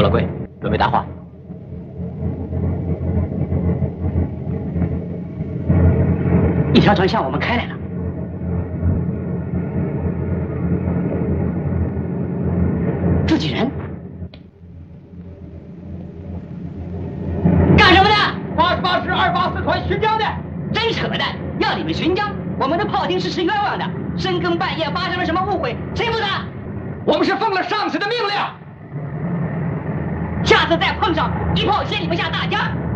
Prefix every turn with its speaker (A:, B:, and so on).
A: 各位，准备答话。
B: 一条船向我们开来了。自己人？干什么的
C: ？88师284团巡江的。
B: 真扯淡！要你们巡江，我们的炮艇是冤枉的。深更半夜发生了什么误会，谁负责？
C: 我们是奉了上司的命令。
B: 下次再碰上，一炮掀你们下大江。